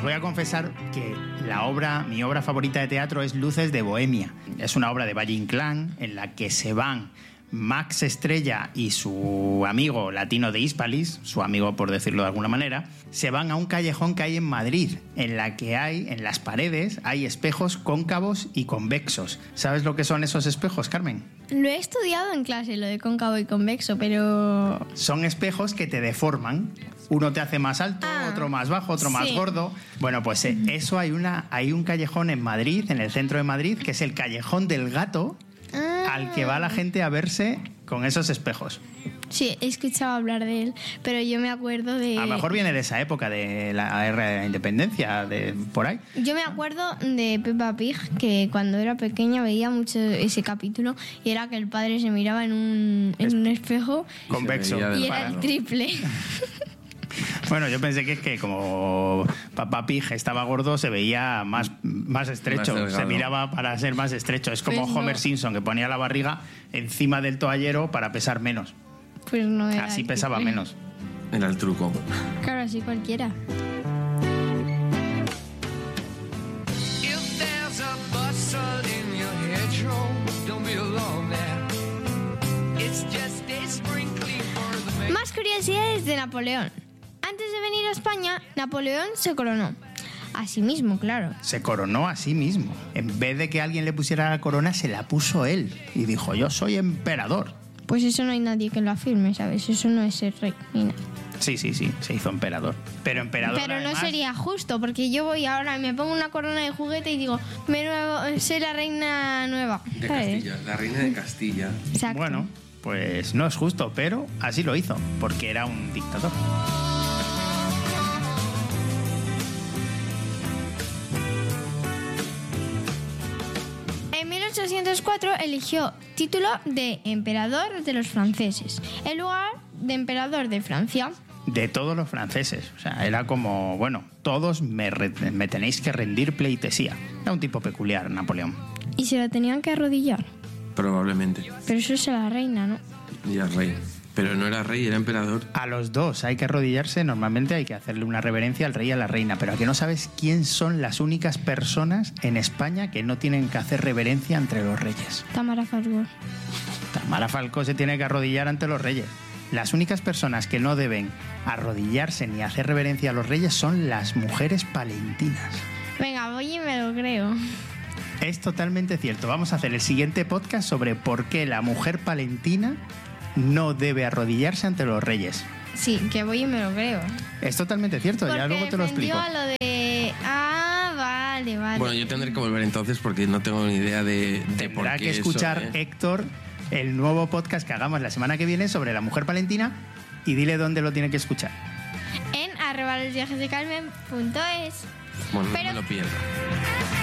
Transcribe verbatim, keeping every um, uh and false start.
voy a confesar que la obra, mi obra favorita de teatro es Luces de Bohemia. Es una obra de Valle Inclán en la que se van Max Estrella y su amigo Latino de Hispalis, su amigo por decirlo de alguna manera, se van a un callejón que hay en Madrid, en la que hay, en las paredes, hay espejos cóncavos y convexos. ¿Sabes lo que son esos espejos, Carmen? Lo he estudiado en clase, lo de cóncavo y convexo, pero... Son espejos que te deforman. Uno te hace más alto, ah, otro más bajo, otro sí. más gordo. Bueno, pues eh, eso hay, una, hay un callejón en Madrid, en el centro de Madrid, que es el Callejón del Gato, ah. al que va la gente a verse con esos espejos. Sí, he escuchado hablar de él, pero yo me acuerdo de... A lo mejor viene de esa época, de la era de la independencia, de por ahí. Yo me acuerdo de Peppa Pig, que cuando era pequeña veía mucho ese capítulo, y era que el padre se miraba en un, en un espejo convexo. y era el triple. Bueno, yo pensé que es que como Papá Pig estaba gordo, se veía más, más estrecho, más se miraba para ser más estrecho. Es como pues Homer no. Simpson, que ponía la barriga encima del toallero para pesar menos. Pues no era así pesaba triple. menos. Era el truco. Claro, así cualquiera. Más curiosidades de Napoleón. Antes de venir a España, Napoleón se coronó. A sí mismo, claro. Se coronó a sí mismo. En vez de que alguien le pusiera la corona, se la puso él. Y dijo, yo soy emperador. Pues eso no hay nadie que lo afirme, ¿sabes? Eso no es ser rey ni nada. Sí, sí, sí, se hizo emperador. Pero emperador Pero además... no sería justo, porque yo voy ahora y me pongo una corona de juguete y digo, me nuevo, soy la reina nueva. De ¿sabes? Castilla, la reina de Castilla. Exacto. Bueno, pues no es justo, pero así lo hizo, porque era un dictador. En mil ochocientos cuatro eligió título de emperador de los franceses, en lugar de emperador de Francia. De todos los franceses, o sea, era como, bueno, todos me, re- me tenéis que rendir pleitesía. Era un tipo peculiar, Napoleón. Y se la tenían que arrodillar. Probablemente. Pero eso es a la reina, ¿no? Y al rey. Pero no era rey, era emperador. A los dos hay que arrodillarse, normalmente hay que hacerle una reverencia al rey y a la reina, pero aquí no sabes quién son las únicas personas en España que no tienen que hacer reverencia entre los reyes. Tamara Falcó. Tamara Falcó se tiene que arrodillar ante los reyes. Las únicas personas que no deben arrodillarse ni hacer reverencia a los reyes son las mujeres palentinas. Venga, voy y me lo creo. Es totalmente cierto. Vamos a hacer el siguiente podcast sobre por qué la mujer palentina no debe arrodillarse ante los reyes. Sí, que voy y me lo creo. Es totalmente cierto, porque ya luego te lo explico. A lo de... Ah, vale, vale. Bueno, yo tendré que volver entonces porque no tengo ni idea de, de por qué. Tendrá que escuchar, eso, ¿eh? Héctor, el nuevo podcast que hagamos la semana que viene sobre la mujer palentina y dile dónde lo tiene que escuchar. En arroba los viajes de Carmen punto es. Bueno, Pero... no me lo pierda.